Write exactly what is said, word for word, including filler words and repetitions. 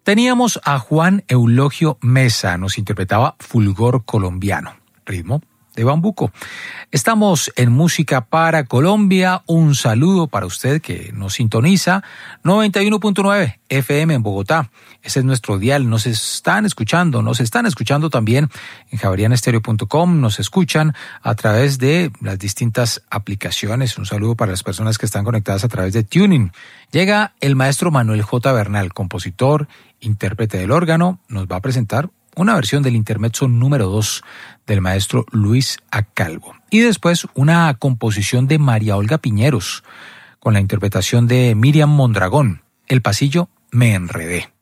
Teníamos a Juan Eulogio Mesa, nos interpretaba Fulgor Colombiano, ritmo de bambuco. Estamos en Música para Colombia. Un saludo para usted que nos sintoniza. noventa y uno punto nueve F M en Bogotá. Ese es nuestro dial. Nos están escuchando, nos están escuchando también en javeriana estéreo punto com. Nos escuchan a través de las distintas aplicaciones. Un saludo para las personas que están conectadas a través de Tuning. Llega el maestro Manuel J. Bernal, compositor, intérprete del órgano. Nos va a presentar una versión del intermezzo número dos del maestro Luis A. Calvo. Y después una composición de María Olga Piñeros, con la interpretación de Miriam Mondragón, El pasillo me enredé.